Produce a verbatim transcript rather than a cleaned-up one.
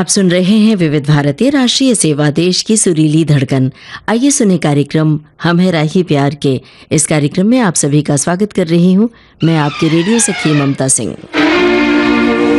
आप सुन रहे हैं विविध भारती राष्ट्रीय सेवा, देश की सुरीली धड़कन। आइए सुने कार्यक्रम हम है राही प्यार के। इस कार्यक्रम में आप सभी का स्वागत कर रही हूँ मैं, आपकी रेडियो सखी ममता सिंह।